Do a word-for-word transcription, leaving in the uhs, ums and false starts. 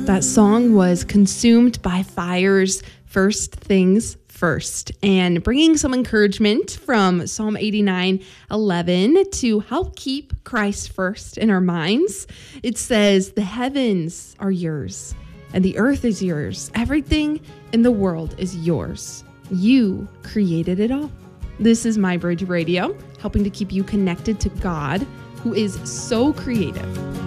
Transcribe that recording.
That song was Consumed by Fire's First Things First, and bringing some encouragement from Psalm eighty-nine eleven to help keep Christ first in our minds. It says, "The heavens are yours, and the earth is yours. Everything in the world is yours. You created it all." This is My Bridge Radio, helping to keep you connected to God, who is so creative.